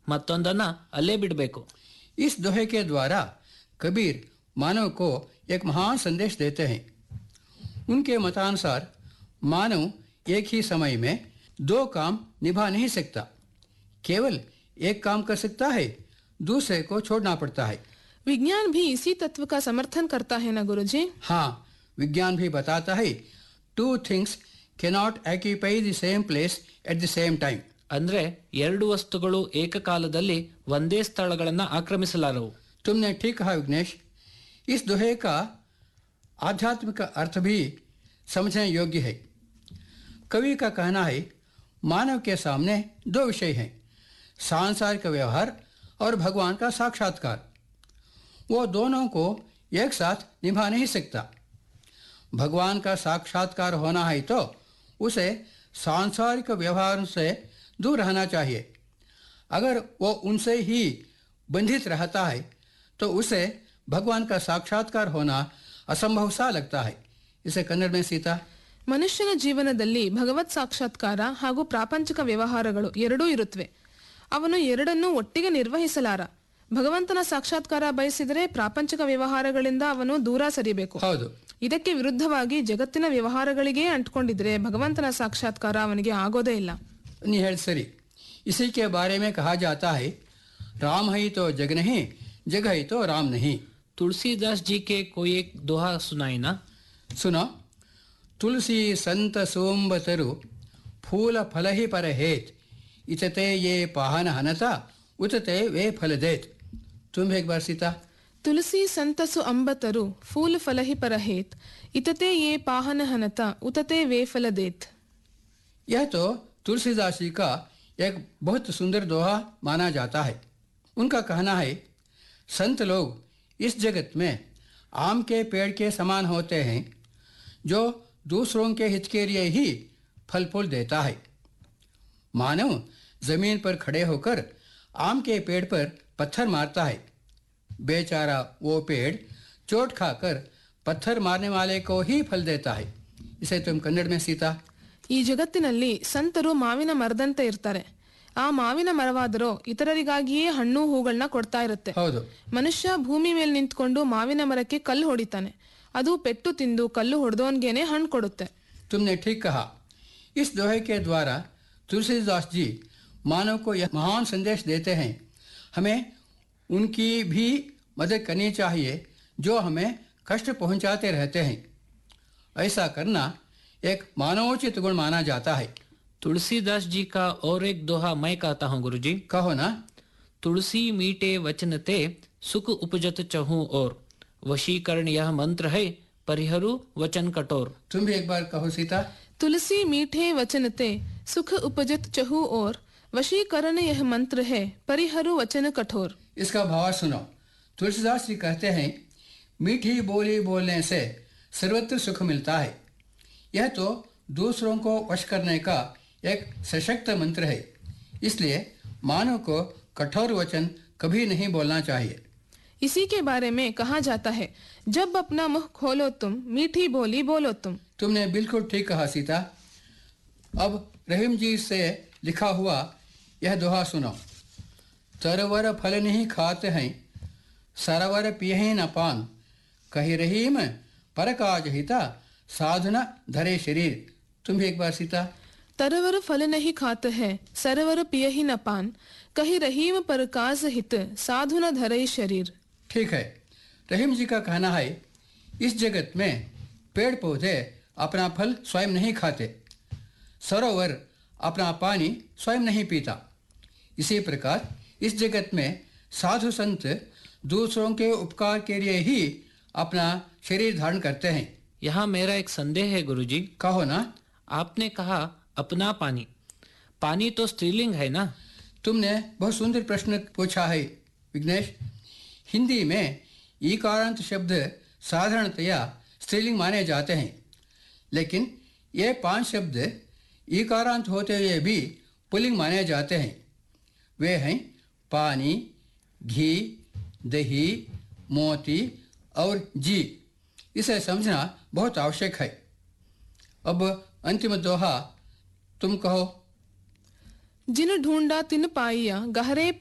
ಮತ್ತೊಂದನ್ನ ಅಲ್ಲೇ ಬಿಡಬೇಕು. इस दोहे के द्वारा कबीर मानव को एक महान संदेश देते हैं. उनके मतानुसार मानव एक ही समय में दो काम निभा नहीं सकता. केवल एक काम कर सकता है, दूसरे को छोड़ना पड़ता है. विज्ञान भी इसी तत्व का समर्थन करता है ना गुरुजी? हाँ, विज्ञान भी बताता है two things cannot occupy the same place at the same time. ಅಂದ್ರೆ ಎರಡು ವಸ್ತುಗಳು ಏಕಕಾಲದಲ್ಲಿ ಒಂದೇ ಸ್ಥಳಗಳನ್ನು ಆಕ್ರಮಿಸಲಾರವು. तुमने ठीक कहा विघ्नेश. इस दोहे का आध्यात्मिक अर्थ भी समझने योग्य है. कवि का कहना है मानव के सामने दो विषय हैं, सांसारिक व्यवहार और भगवान का साक्षात्कार. वो दोनों को एक साथ निभा नहीं सकता. भगवान का साक्षात्कार होना है तो उसे सांसारिक व्यवहार से दूर रहना चाहिए. अगर वो उनसे ही बंधित रहता है तो उसे भगवान का साक्षात्कार होना असंभव सा लगता है. इसे कन्नड़ में सीता. ಮನುಷ್ಯನ ಜೀವನದಲ್ಲಿ ಭಗವತ್ ಸಾಕ್ಷಾತ್ಕಾರ ಹಾಗೂ ಪ್ರಾಪಂಚಿಕ ವ್ಯವಹಾರಗಳು ಎರಡೂ ಇರುತ್ತವೆ. ಅವನು ಎರಡನ್ನೂ ಒಟ್ಟಿಗೆ ನಿರ್ವಹಿಸಲಾರ. ಭಗವಂತನ ಸಾಕ್ಷಾತ್ಕಾರ ಬಯಸಿದರೆ ಪ್ರಾಪಂಚಿಕ ವ್ಯವಹಾರಗಳಿಂದ ಅವನು ದೂರ ಸರಿಬೇಕು. ಹೌದು. ಇದಕ್ಕೆ ವಿರುದ್ಧವಾಗಿ ಜಗತ್ತಿನ ವ್ಯವಹಾರಗಳಿಗೆ ಅಂಟ್ಕೊಂಡಿದ್ರೆ ಭಗವಂತನ ಸಾಕ್ಷಾತ್ಕಾರ ಅವನಿಗೆ ಆಗೋದೇ ಇಲ್ಲ. नहीं है सरी. इसी के बारे में कहा जाता है राम है तो जग नहीं, जग है तो राम नहीं. तुलसीदास जी के कोई एक दोहा सुनाई ना. सुनो. तुलसी संत सोमबतरु फूल फल ही पर हेत, इतते ये पाहन हनता उतते वे फल देत. तुम एक बार सीता. ತುಳಸಿ ಸಂತಸು ಅಂಬತರು ಫೂಲ್ ಫಲಹಿ ಪರಹೇತ್ ಇತತೆ ಯೇ ಪಾಹನ ಹನತ ಉತತೆ ವೇ ಫಲ ದೇತ್. यह तो तुलसीदास जी का एक बहुत सुंदर दोहा माना जाता है. उनका कहना है संत लोग इस जगत में आम के पेड़ के समान होते हैं जो दूसरों के हित के लिए ही फल फूल देता है. मानव जमीन पर खड़े होकर आम के पेड़ पर पत्थर मारता है. बेचारा वो पेड़ चोट खाकर पत्थर मारने वाले को ही फल देता है. इसे तुम कन्नड़ में सीता. ಈ ಜಗತ್ತಿನಲ್ಲಿ ಸಂತರು ಮಾವಿನ ಮರದಂತೆ ಇರ್ತಾರೆ. ಆ ಮಾವಿನ ಮರವಾದರೂ ಇತರರಿಗಾಗಿಯೇ ಹಣ್ಣು ಹೂಗಳನ್ನ ಕೊಡ್ತಾ ಇರುತ್ತೆ. ಹೌದು. ಮನುಷ್ಯ ಭೂಮಿ ಮೇಲೆ ನಿಂತ್ಕೊಂಡು ಮಾವಿನ ಮರಕ್ಕೆ ಕಲ್ಲು ಹೊಡಿತಾನೆ. ಅದು ಪೆಟ್ಟು ತಿಂದು ಕಲ್ಲು ಹೊಡೆದವನ್ಗೇನೆ ಹಣ್ಣು ಕೊಡುತ್ತೆ. तुमने ठीक कहा. इस दोहे के द्वारा तुलसीदास जी मानव को यह महान संदेश देते हैं हमें उनकी भी मदद करनी चाहिए जो हमें कष्ट पहुंचाते रहते हैं. ऐसा करना एक मानवोचित गुण माना जाता है. तुलसीदास जी का और एक दोहा मैं कहता हूँ गुरुजी. कहो ना. तुलसी मीठे वचन ते सुख उपजत चहु और वशीकरण यह मंत्र है परिहरु वचन कठोर. तुम भी एक बार कहो सीता. तुलसी मीठे वचनते सुख उपजत चहु और वशीकरण यह मंत्र है परिहरु वचन कठोर. इसका भाव सुनो. तुलसीदास जी कहते हैं मीठी बोली बोलने से सर्वत्र सुख मिलता है. यह तो दूसरों को वश करने का एक सशक्त मंत्र है. इसलिए मानव को कठोर वचन कभी नहीं बोलना चाहिए. इसी के बारे में कहा जाता है जब अपना मुख खोलो तुम मीठी बोली बोलो तुम. तुमने बिल्कुल ठीक कहा सीता. अब रहीम जी से लिखा हुआ यह दोहा सुनो. तरवर फल नहीं खाते हैं सरवर पिए न पान, कही रहीम पर काज हिता साधना धरे शरीर. तुम भी एक बार सीता. तरवर फल नहीं खाते हैं सरवर पिय ही न पान, कही रहीम पर काज हित साधु न धरे शरीर. ठीक है. रहीम जी का कहना है इस जगत में पेड़ पौधे अपना फल स्वयं नहीं खाते, सरोवर अपना पानी स्वयं नहीं पीता. इसी प्रकार इस जगत में साधु संत दूसरों के उपकार के लिए ही अपना शरीर धारण करते हैं. यहाँ मेरा एक संदेह है गुरुजी. कहो ना. आपने कहा अपना पानी. पानी तो स्त्रीलिंग है ना. तुमने बहुत सुंदर प्रश्न पूछा है विघ्नेश. हिंदी में ईकारांत शब्द साधारणतया स्त्रीलिंग माने जाते हैं, लेकिन ये 5 शब्द ईकारांत होते हुए भी पुल्लिंग माने जाते हैं. वे हैं पानी, घी, दही, मोती और जी. इसे समझना बहुत आवश्यक है. अब अंतिम दोहा तुम कहो. जिन ढूंढा तिन पाइया गहरे